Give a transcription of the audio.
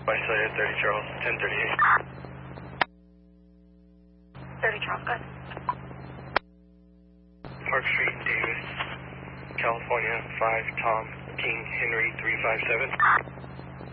by Cellular 30 Charles, 1038. 30 Charles, good. Park Street, Davis, California, 5 Tom King Henry 357.